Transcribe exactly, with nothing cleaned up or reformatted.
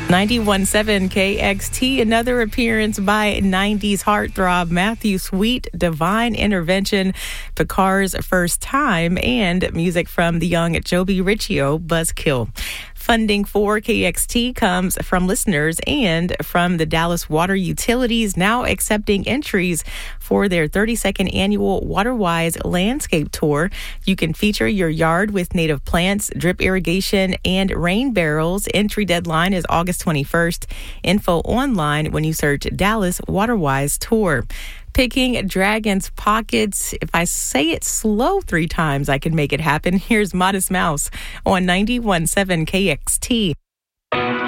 ninety-one point seven K X T, another appearance by nineties heartthrob Matthew Sweet, Divine Intervention, Picard's First Time, and music from the young Joby Riccio, Buzzkill. Funding for K X T comes from listeners and from the Dallas Water Utilities, now accepting entries for their thirty-second annual WaterWise Landscape Tour. You can feature your yard with native plants, drip irrigation, and rain barrels. Entry deadline is August twenty-first. Info online when you search Dallas WaterWise Tour. Picking Dragon's Pockets. If I say it slow three times, I can make it happen. Here's Modest Mouse on ninety-one point seven K X T.